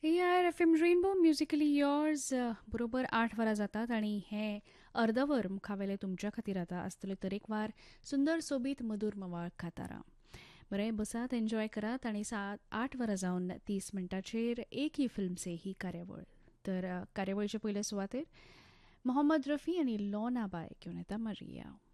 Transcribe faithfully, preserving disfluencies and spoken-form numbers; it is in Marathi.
A R F M rainbow musically yours बरोबर आठ वरां जातात आणि हे अर्दवर मुखावेले तुमच्या खातीर आतां आसतले तरेकवार सुंदर सोबीत मधुर मवाळ कातारां. बरें बसात, एन्जॉय करात आनी सात आठ वरां जावन तीस मिनटाचेर एक ही फिल्मसे ही कार्यावळ. तर अ, कार्यावळीचे पयले सुवातेर मोहम्मद रफी आनी लॉना बाय घेवन येता मारिया.